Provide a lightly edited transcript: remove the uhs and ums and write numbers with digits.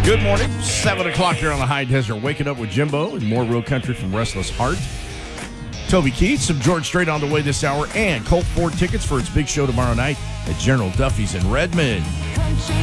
Good morning. 7 o'clock here on the High Desert. Waking up with Jimbo and more real country from Restless Heart. Toby Keith, some George Strait on the way this hour, and Colt Ford tickets for its big show tomorrow night at General Duffy's in Redmond.